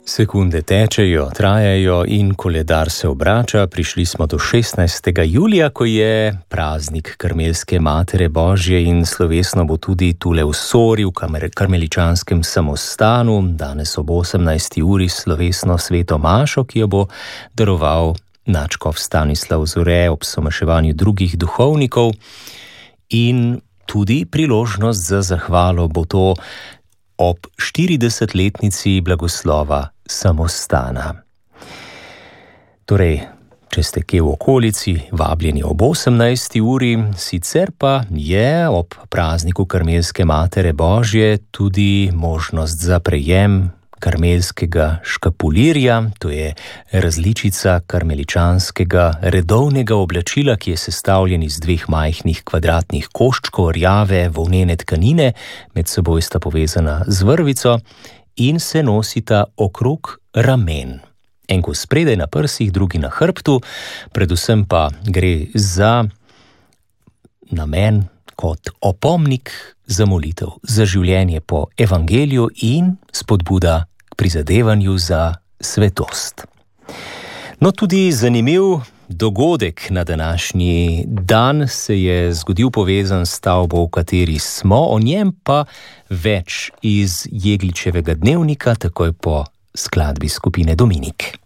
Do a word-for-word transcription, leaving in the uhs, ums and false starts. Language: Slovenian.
Sekunde tečejo, trajajo in koledar se obrača. Prišli smo do šestnajstega julija, ko je praznik Karmelske Matere Božje in slovesno bo tudi tule v Sori, v karmeličanskem samostanu. Danes ob osemnajsti uri slovesno sveto mašo, ki jo bo daroval nadškof Stanislav Zore ob somaševanju drugih duhovnikov. In tudi priložnost za zahvalo bo to ob štiridesetletnici blagoslova samostana. Torej, če ste kje v okolici, vabljeni ob osemnajsti uri, sicer pa je ob prazniku Karmelske Matere Božje tudi možnost za prejem karmelskega škapulirja, to je različica karmeličanskega redovnega oblačila, ki je sestavljen iz dveh majhnih kvadratnih koščkov rjave volnene tkanine, med seboj sta povezana z vrvico in se nosita okrog ramen. En kos spredaj na prsih, drugi na hrbtu, predvsem pa gre za namen kot opomnik za molitev, za življenje po evangeliju in spodbuda k prizadevanju za svetost. No, tudi zanimiv dogodek na današnji dan se je zgodil povezan s stavbo, v kateri smo, o njem pa več iz Jegličevega dnevnika, takoj po skladbi skupine Dominik.